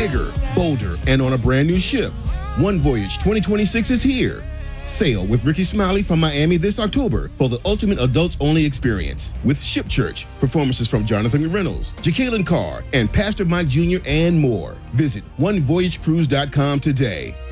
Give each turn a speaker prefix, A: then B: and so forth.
A: bigger, bolder, and on a brand new ship. One Voyage 2026 is here. Sail with Ricky Smiley from Miami this October for the ultimate adults-only experience with Ship Church, performances from Jonathan Reynolds, Jacqueline Carr, and Pastor Mike Jr. and more. Visit onevoyagecruise.com today.